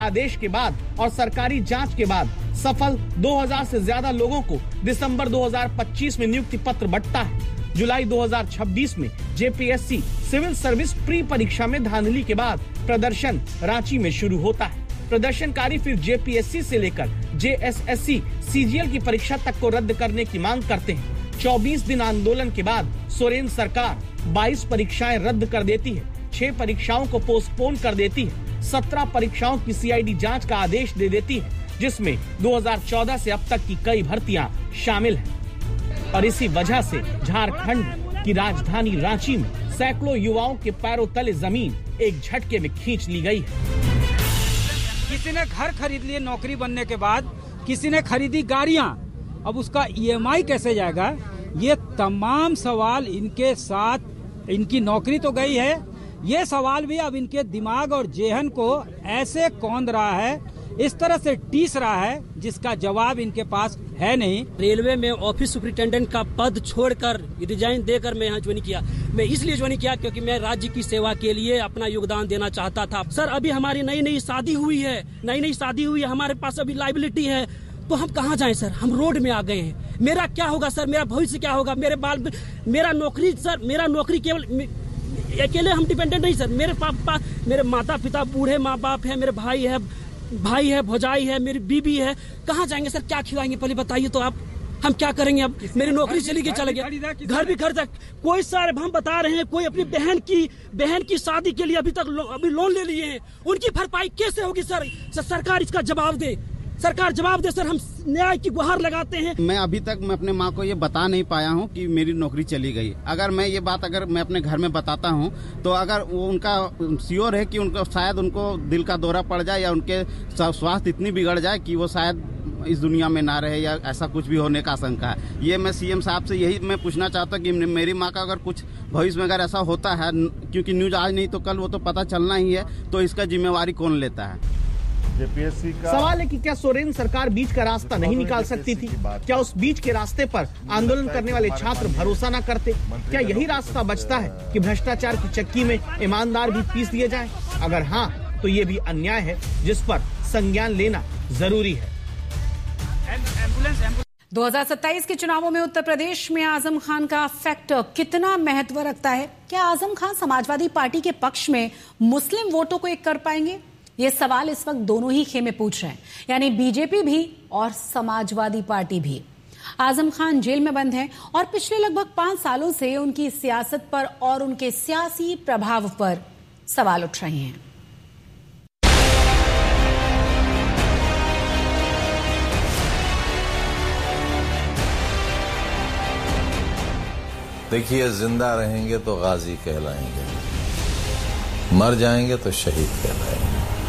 आदेश के बाद और सरकारी जांच के बाद सफल 2000 से ज्यादा लोगों को दिसंबर 2025 में नियुक्ति पत्र बंटता है। जुलाई 2026 में जेपीएससी सिविल सर्विस प्री परीक्षा में धांधली के बाद प्रदर्शन रांची में शुरू होता है। प्रदर्शनकारी फिर जेपीएससी से लेकर जेएसएससी सीजीएल की परीक्षा तक को रद्द करने की मांग करते हैं। 24 दिन आंदोलन के बाद सोरेन सरकार 22 परीक्षाएं रद्द कर देती है, 6 परीक्षाओं को पोस्टपोन कर देती है, 17 परीक्षाओं की सीआईडी जांच का आदेश दे देती है, जिसमें 2014 से अब तक की कई भर्तियां शामिल हैं। और इसी वजह से झारखंड की राजधानी रांची में सैकड़ों युवाओं के पैरों तले जमीन एक झटके में खींच ली गई है। किसी ने घर खरीद लिए नौकरी बनने के बाद, किसी ने खरीदी गाड़ियां, अब उसका ईएमआई कैसे जाएगा? ये तमाम सवाल इनके साथ, इनकी नौकरी तो गई है, ये सवाल भी अब इनके दिमाग और जेहन को ऐसे कौंध रहा है, इस तरह से टीस रहा है जिसका जवाब इनके पास है नहीं। रेलवे में ऑफिस सुपरिटेंडेंट का पद छोड़कर रिजाइन देकर मैं यहाँ ज्वाइन किया। मैं इसलिए ज्वाइन किया क्योंकि मैं राज्य की सेवा के लिए अपना योगदान देना चाहता था। सर अभी हमारी नई शादी हुई है, हमारे पास अभी लाइबिलिटी है, तो हम कहाँ जाएं सर? हम रोड में आ गए हैं। मेरा क्या होगा सर? मेरा भविष्य क्या होगा? मेरा नौकरी केवल अकेले हम डिपेंडेंट नहीं सर। मेरे पापा, मेरे माता पिता बूढ़े माँ बाप है, मेरे भाई है, भौजाई है, मेरी बीबी है, कहाँ जाएंगे सर? क्या खिलाएंगे पहले बताइए तो आप। हम क्या करेंगे अब? मेरी नौकरी चली गई, चले गया, घर भी खर्चा। कोई सर हम बता रहे हैं, कोई अपनी बहन की शादी के लिए अभी लोन ले लिए हैं, उनकी भरपाई कैसे होगी सर? सरकार इसका जवाब दे, सरकार जवाब दे सर। हम न्याय की गुहार लगाते हैं। मैं अभी तक मैं अपने माँ को ये बता नहीं पाया हूँ कि मेरी नौकरी चली गई। अगर मैं ये बात मैं अपने घर में बताता हूँ तो अगर वो उनका श्योर है कि उनको दिल का दौरा पड़ जाए या उनके स्वास्थ्य इतनी बिगड़ जाए कि वो शायद इस दुनिया में ना रहे या ऐसा कुछ भी होने का आशंका है। ये मैं सीएम साहब से यही मैं पूछना चाहता हूँ कि मेरी माँ का अगर कुछ भविष्य में अगर ऐसा होता है, क्योंकि न्यूज आज नहीं तो कल वो तो पता चलना ही है, तो इसका जिम्मेवारी कौन लेता है? जेपीएससी का सवाल है कि क्या सोरेन सरकार बीच का रास्ता नहीं निकाल सकती थी? क्या उस बीच के रास्ते पर आंदोलन करने वाले छात्र भरोसा न करते? क्या यही रास्ता बचता है कि भ्रष्टाचार की चक्की में ईमानदार भी पीस दिए जाएं? अगर हाँ, तो ये भी अन्याय है जिस पर संज्ञान लेना जरूरी है। 2027 के चुनावों में उत्तर प्रदेश में आजम खान का फैक्टर कितना महत्व रखता है? क्या आजम खान समाजवादी पार्टी के पक्ष में मुस्लिम वोटों को एक कर पाएंगे? ये सवाल इस वक्त दोनों ही खेमे पूछ रहे हैं, यानी बीजेपी भी और समाजवादी पार्टी भी। आजम खान जेल में बंद हैं और पिछले लगभग 5 सालों से उनकी सियासत पर और उनके सियासी प्रभाव पर सवाल उठ रहे हैं। देखिए, जिंदा रहेंगे तो गाजी कहलाएंगे, मर जाएंगे तो शहीद कहलाएंगे।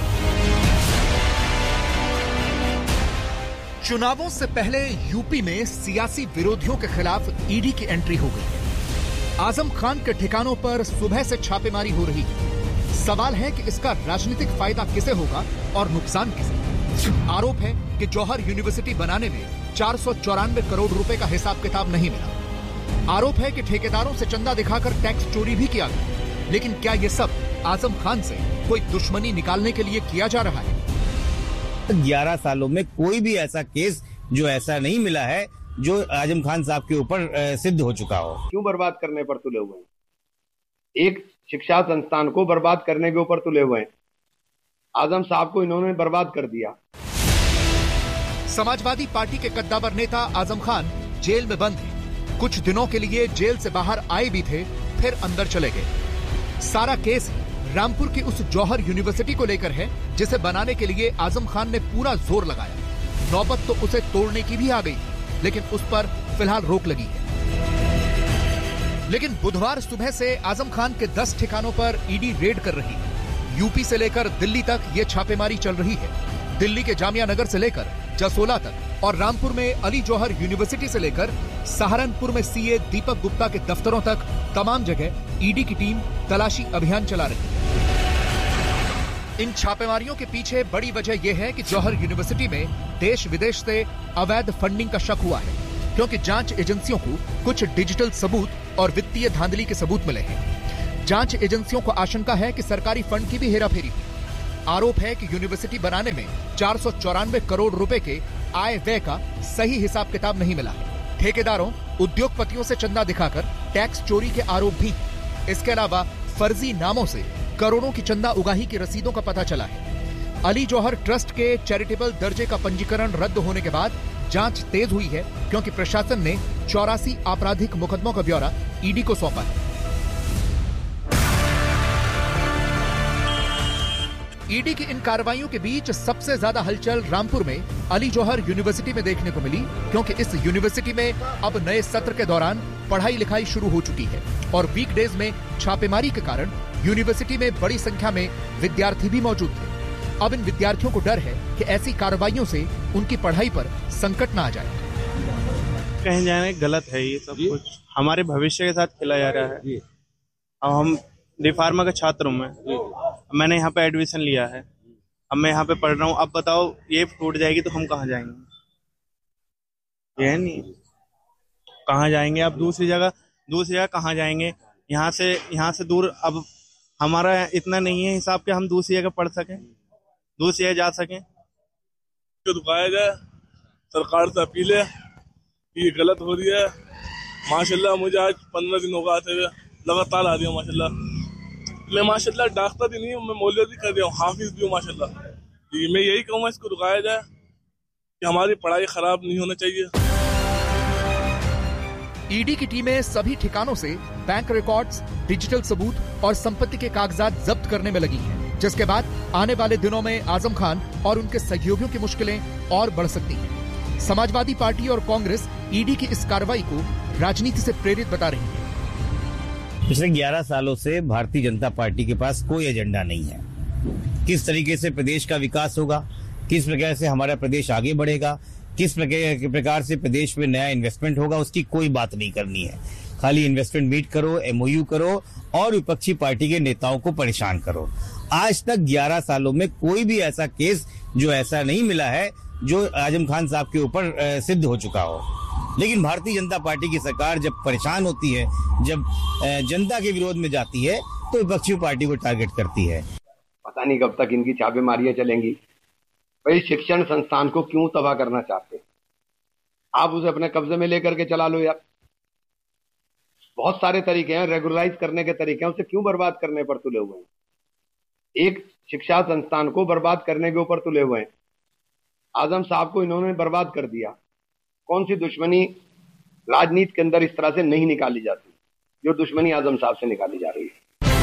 चुनावों से पहले यूपी में सियासी विरोधियों के खिलाफ ईडी की एंट्री हो गई। आजम खान के ठिकानों पर सुबह से छापेमारी हो रही है। सवाल है कि इसका राजनीतिक फायदा किसे होगा और नुकसान किसे? आरोप है कि जौहर यूनिवर्सिटी बनाने में 494 करोड़ रुपए का हिसाब किताब नहीं मिला। आरोप है कि ठेकेदारों से चंदा दिखाकर टैक्स चोरी भी किया गया। लेकिन क्या ये सब आजम खान से कोई दुश्मनी निकालने के लिए किया जा रहा है? 11 सालों में कोई भी ऐसा केस जो ऐसा नहीं मिला है जो आजम खान साहब के ऊपर सिद्ध हो चुका हो। क्यों बर्बाद करने पर तुले हुए हैं? एक शिक्षा संस्थान को बर्बाद करने के ऊपर तुले हुए हैं। आजम साहब को इन्होंने बर्बाद कर दिया। समाजवादी पार्टी के कद्दावर नेता आजम खान जेल में बंद है। कुछ दिनों के लिए जेल से बाहर आए भी थे, फिर अंदर चले गए। सारा केस रामपुर की उस जौहर यूनिवर्सिटी को लेकर है जिसे बनाने के लिए आजम खान ने पूरा जोर लगाया। नौबत तो उसे तोड़ने की भी आ गई, लेकिन उस पर फिलहाल रोक लगी है। लेकिन बुधवार सुबह से आजम खान के 10 ठिकानों पर ईडी रेड कर रही है। यूपी से लेकर दिल्ली तक ये छापेमारी चल रही है। दिल्ली के जामिया नगर से लेकर जसोला तक और रामपुर में अली जौहर यूनिवर्सिटी से लेकर सहारनपुर में सीए दीपक गुप्ता के दफ्तरों तक तमाम जगह ईडी की टीम तलाशी अभियान चला रही है। इन छापेमारियों के पीछे बड़ी वजह यह है कि जौहर यूनिवर्सिटी में देश विदेश से अवैध फंडिंग का शक हुआ है, क्योंकि जांच एजेंसियों को कुछ डिजिटल सबूत और वित्तीय धांधली के सबूत मिले हैं। जांच एजेंसियों को आशंका है कि सरकारी फंड की भी हेराफेरी हुई। आरोप है कि यूनिवर्सिटी बनाने में 494 करोड़ रुपए के आय व्यय का सही हिसाब किताब नहीं मिला है। ठेकेदारों, उद्योगपतियों से चंदा दिखाकर टैक्स चोरी के आरोप भी। इसके अलावा फर्जी नामों से करोड़ों की चंदा उगाही की रसीदों का पता चला है। अली जौहर ट्रस्ट के चैरिटेबल दर्जे का पंजीकरण रद्द होने के बाद जांच तेज हुई है, क्योंकि प्रशासन ने 84 आपराधिक मुकदमों का ब्यौरा ईडी को सौंपा है। ईडी की इन कार्रवाइयों के बीच सबसे ज्यादा हलचल रामपुर में अली जौहर यूनिवर्सिटी में देखने को मिली, क्योंकि इस यूनिवर्सिटी में अब नए सत्र के दौरान पढ़ाई लिखाई शुरू हो चुकी है और वीकडेज में छापेमारी के कारण यूनिवर्सिटी में बड़ी संख्या में विद्यार्थी भी मौजूद थे। अब इन विद्यार्थियों को डर है कि ऐसी कार्रवाइयों से उनकी पढ़ाई पर संकट न आ जाए। कहीं जाने गलत है ये सब कुछ, हमारे भविष्य के साथ खेला जा रहा है। अब हम डी-फार्मा के छात्र हूँ मैंने यहाँ पे एडमिशन लिया है, अब मैं यहाँ पे पढ़ रहा हूँ। अब बताओ ये टूट जाएगी तो हम कहाँ जाएंगे? ये नहीं, कहाँ जाएंगे? अब दूसरी जगह कहाँ जाएंगे? यहाँ से दूर अब हमारा इतना नहीं है हिसाब के हम दूसरी जगह पढ़ सकें, दूसरी जगह जा सकें। तो रुकाया जाए, सरकार से अपील है, ये गलत हो रही है। माशाल्लाह मुझे आज 15 दिन होगा आते हुए, लगातार आ रही हूँ माशाल्लाह। मैं माशाल्लाह डॉक्टर ही नहीं हूँ, मैं मौलवी भी कर रहा हूँ, हाफिज भी हूँ माशाल्लाह। मैं यही कहूँगा इसको रुकाया जाए कि हमारी पढ़ाई खराब नहीं होना चाहिए। ईडी की टीमें सभी ठिकानों से बैंक रिकॉर्ड्स, डिजिटल सबूत और संपत्ति के कागजात जब्त करने में लगी हैं, जिसके बाद आने वाले दिनों में आजम खान और उनके सहयोगियों की मुश्किलें और बढ़ सकती हैं। समाजवादी पार्टी और कांग्रेस ईडी की इस कार्रवाई को राजनीति से प्रेरित बता रही है। पिछले 11 सालों से भारतीय जनता पार्टी के पास कोई एजेंडा नहीं है। किस तरीके से प्रदेश का विकास होगा, किस प्रकार से हमारा प्रदेश आगे बढ़ेगा, किस प्रकार से प्रदेश में नया इन्वेस्टमेंट होगा, उसकी कोई बात नहीं करनी है। खाली इन्वेस्टमेंट मीट करो, MOU करो और विपक्षी पार्टी के नेताओं को परेशान करो। आज तक 11 सालों में कोई भी ऐसा केस जो ऐसा नहीं मिला है जो आजम खान साहब के ऊपर सिद्ध हो चुका हो। लेकिन भारतीय जनता पार्टी की सरकार जब परेशान होती है, जब जनता के विरोध में जाती है, तो विपक्षी पार्टी को टारगेट करती है। पता नहीं कब तक इनकी छापेमारियां चलेंगी। भाई शिक्षण संस्थान को क्यों तबाह करना चाहते हैं? आप उसे अपने कब्जे में लेकर के चला लो यार। बहुत सारे तरीके हैं, रेगुलराइज करने के तरीके हैं, उसे क्यों बर्बाद करने पर तुले हुए हैं? एक शिक्षा संस्थान को बर्बाद करने के ऊपर तुले हुए हैं। आजम साहब को इन्होंने बर्बाद कर दिया। कौन सी दुश्मनी राजनीति के अंदर इस तरह से नहीं निकाली जाती जो दुश्मनी आजम साहब से निकाली जा रही है?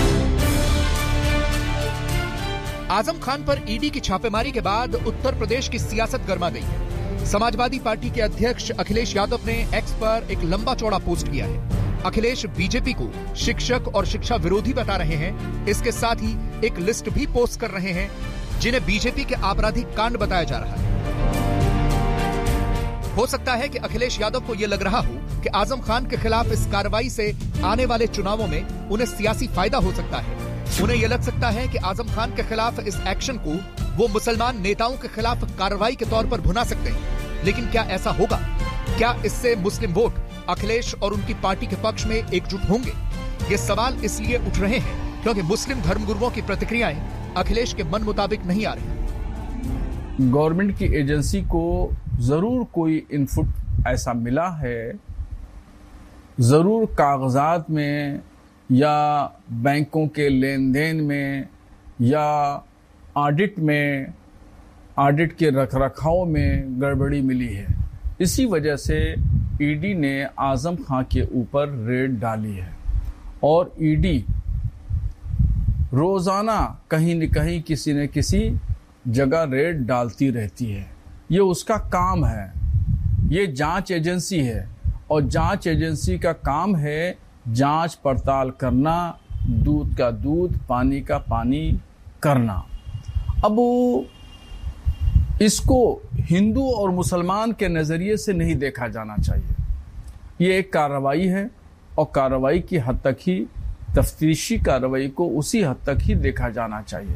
आजम खान पर ईडी की छापेमारी के बाद उत्तर प्रदेश की सियासत गर्मा गई है। समाजवादी पार्टी के अध्यक्ष अखिलेश यादव ने एक्स पर एक लंबा चौड़ा पोस्ट किया है। अखिलेश बीजेपी को शिक्षक और शिक्षा विरोधी बता रहे हैं। इसके साथ ही एक लिस्ट भी पोस्ट कर रहे हैं जिन्हें बीजेपी के आपराधिक कांड बताया जा रहा है। हो सकता है कि अखिलेश यादव को यह लग रहा हो कि आजम खान के खिलाफ इस कार्रवाई से आने वाले चुनावों में उन्हें सियासी फायदा हो सकता है। उन्हें यह लग सकता है कि आजम खान के खिलाफ इस एक्शन को वो मुसलमान नेताओं के खिलाफ कार्रवाई के तौर पर भुना सकते हैं। लेकिन क्या ऐसा होगा? क्या इससे मुस्लिम वोट अखिलेश और उनकी पार्टी के पक्ष में एकजुट होंगे? ये सवाल इसलिए उठ रहे हैं क्योंकि मुस्लिम धर्मगुरुओं की प्रतिक्रियाएं अखिलेश के मन मुताबिक नहीं आ रही। गवर्नमेंट की एजेंसी को जरूर कोई इनपुट ऐसा मिला है, जरूर कागजात में या बैंकों के लेन देन में या ऑडिट में, ऑडिट के रखरखाव में गड़बड़ी मिली है। इसी वजह से ईडी ने आजम खां के ऊपर रेड डाली है और ईडी रोजाना कहीं न कहीं किसी न किसी जगह रेड डालती रहती है। ये उसका काम है। ये जांच एजेंसी है और जांच एजेंसी का काम है जांच पड़ताल करना, दूध का दूध, पानी का पानी करना। अब इसको हिंदू और मुसलमान के नजरिए से नहीं देखा जाना चाहिए। ये एक कार्रवाई है और कार्रवाई की हद तक ही, तफ्तीशी कार्रवाई को उसी हद तक ही देखा जाना चाहिए।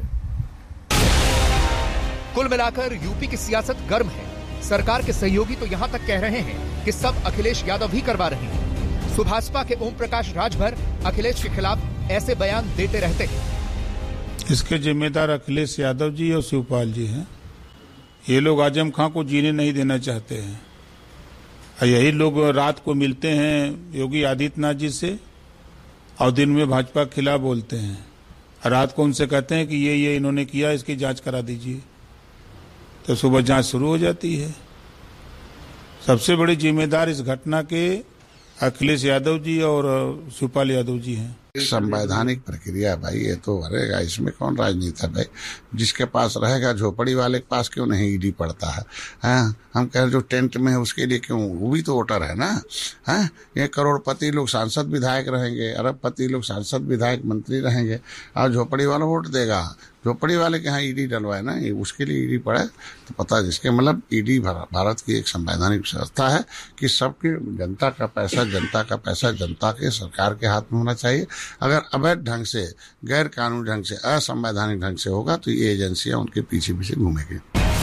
कुल मिलाकर यूपी की सियासत गर्म है। सरकार के सहयोगी तो यहां तक कह रहे हैं कि सब अखिलेश यादव ही करवा रहे हैं। सुभाषपा के ओम प्रकाश राजभर अखिलेश के खिलाफ ऐसे बयान देते रहते हैं। इसके जिम्मेदार अखिलेश यादव जी और शिवपाल जी हैं। ये लोग आजम खां को जीने नहीं देना चाहते हैं। यही लोग रात को मिलते हैं योगी आदित्यनाथ जी से और दिन में भाजपा के खिलाफ बोलते हैं। रात को उनसे कहते हैं कि ये इन्होंने किया, इसकी जांच करा दीजिए, तो सुबह जांच शुरू हो जाती है। सबसे बड़ी जिम्मेदार इस घटना के अखिलेश यादव जी और शिवपाल यादव जी हैं। संवैधानिक प्रक्रिया भाई, ये तो रहेगा, इसमें कौन राजनीति है भाई। जिसके पास रहेगा, झोपड़ी वाले के पास क्यों नहीं ईडी पड़ता है? हम कह रहे जो टेंट में है उसके लिए क्यों, वो भी तो वोटर है ना। ये करोड़पति लोग सांसद विधायक रहेंगे, अरबपति लोग सांसद विधायक मंत्री रहेंगे, और झोपड़ी वाला वोट देगा। झोपड़ी वाले के यहाँ ईडी डलवाए ना, उसके लिए ईडी पड़े तो पता है। जिसके मतलब ईडी भारत की एक संवैधानिक संस्था है कि सबके जनता का पैसा जनता के सरकार के हाथ में होना चाहिए। अगर अवैध ढंग से, गैर कानूनी ढंग से, असंवैधानिक ढंग से होगा तो ये एजेंसियां उनके पीछे पीछे घूमेंगी।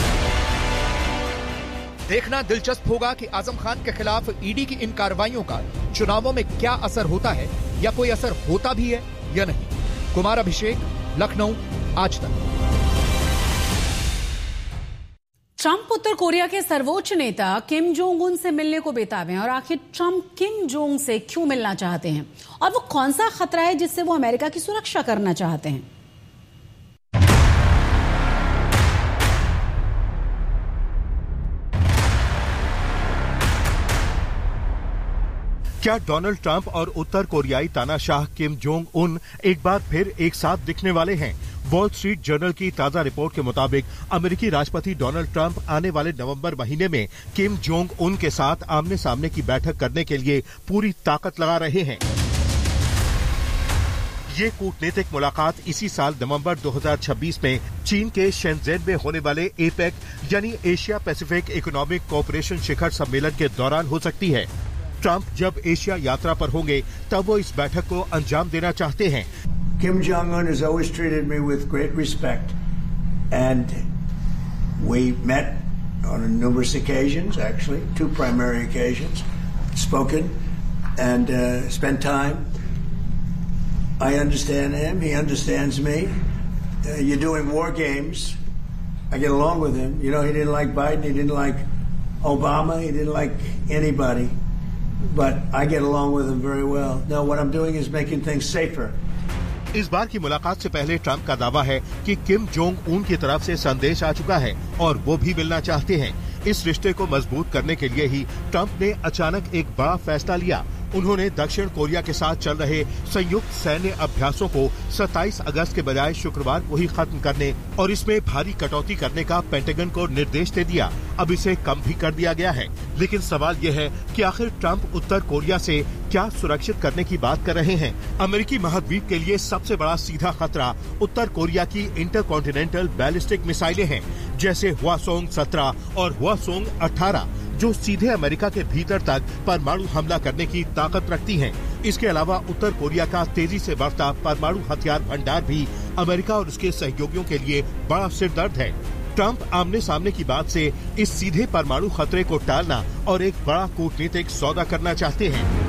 देखना दिलचस्प होगा कि आजम खान के खिलाफ ईडी की इन कार्रवाइयों का चुनावों में क्या असर होता है, या कोई असर होता भी है या नहीं। कुमार अभिषेक, लखनऊ, आज तक। ट्रंप उत्तर कोरिया के सर्वोच्च नेता किम जोंग उन से मिलने को बेताब हैं। और आखिर ट्रंप किम जोंग से क्यों मिलना चाहते हैं, और वो कौन सा खतरा है जिससे वो अमेरिका की सुरक्षा करना चाहते हैं? क्या डोनाल्ड ट्रंप और उत्तर कोरियाई तानाशाह किम जोंग उन एक बार फिर एक साथ दिखने वाले हैं? वॉल स्ट्रीट जर्नल की ताजा रिपोर्ट के मुताबिक अमेरिकी राष्ट्रपति डोनाल्ड ट्रंप आने वाले नवंबर महीने में किम जोंग उन के साथ आमने सामने की बैठक करने के लिए पूरी ताकत लगा रहे हैं। ये कूटनीतिक मुलाकात इसी साल नवंबर 2026 में चीन के शेंजेन में होने वाले एपेक यानी एशिया पैसिफिक इकोनॉमिक कोऑपरेशन शिखर सम्मेलन के दौरान हो सकती है। ट्रंप जब एशिया यात्रा पर होंगे तब वो इस बैठक को अंजाम देना चाहते हैं। Kim Jong-un has always treated me with great respect, and we met on numerous occasions, actually, 2 primary occasions, spoken and spent time. I understand him, he understands me. You're doing war games. I get along with him. You know, he didn't like Biden, he didn't like Obama, he didn't like anybody, but I get along with him very well. Now, what I'm doing is making things safer. इस बार की मुलाकात से पहले Trump का दावा है कि Kim Jong Un की तरफ से संदेश आ चुका है और वो भी मिलना चाहते हैं। इस रिश्ते को मजबूत करने के लिए ही ट्रंप ने अचानक एक बड़ा फैसला लिया। उन्होंने दक्षिण कोरिया के साथ चल रहे संयुक्त सैन्य अभ्यासों को 27 अगस्त के बजाय शुक्रवार को ही खत्म करने और इसमें भारी कटौती करने का पेंटागन को निर्देश दे दिया। अब इसे कम भी कर दिया गया है। लेकिन सवाल यह है कि आखिर ट्रंप उत्तर कोरिया से क्या सुरक्षित करने की बात कर रहे हैं? अमेरिकी महाद्वीप के लिए सबसे बड़ा सीधा खतरा उत्तर कोरिया की इंटरकॉन्टिनेंटल बैलिस्टिक मिसाइलें हैं, जैसे हुआसोंग 17 और हुआसोंग 18, जो सीधे अमेरिका के भीतर तक परमाणु हमला करने की ताकत रखती हैं। इसके अलावा उत्तर कोरिया का तेजी से बढ़ता परमाणु हथियार भंडार भी अमेरिका और उसके सहयोगियों के लिए बड़ा सिरदर्द है। ट्रंप आमने सामने की बात से इस सीधे परमाणु खतरे को टालना और एक बड़ा कूटनीतिक सौदा करना चाहते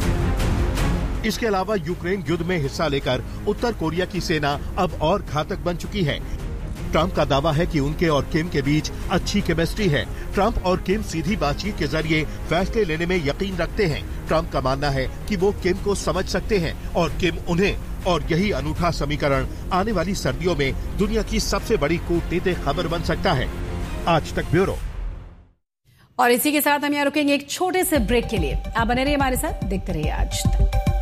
हैं। इसके अलावा यूक्रेन युद्ध में हिस्सा लेकर उत्तर कोरिया की सेना अब और घातक बन चुकी है। ट्रंप का दावा है कि उनके और किम के बीच अच्छी केमिस्ट्री है। ट्रंप और किम सीधी बातचीत के जरिए फैसले लेने में यकीन रखते हैं। ट्रंप का मानना है कि वो किम को समझ सकते हैं और किम उन्हें, और यही अनूठा समीकरण आने वाली सर्दियों में दुनिया की सबसे बड़ी कूटनीतिक खबर बन सकता है। आज तक ब्यूरो। और इसी के साथ हम यहाँ रुकेंगे एक छोटे से ब्रेक के लिए। आप बने रहिए हमारे साथ, देखते रहिए आज तक।